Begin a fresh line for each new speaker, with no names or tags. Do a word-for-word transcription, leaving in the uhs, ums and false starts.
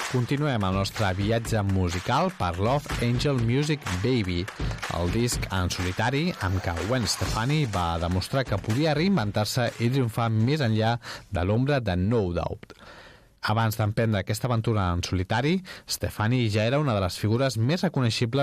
Continuem el nostre viatge musical per Love Angel Music Baby, el disc en solitari amb què Gwen Stefani va demostrar que podia reinventar-se i triomfar més enllà de l'ombra de No Doubt. Abans d'emprendre aquesta aventura en solitari, Stefani ja era una de les figures més reconeixibles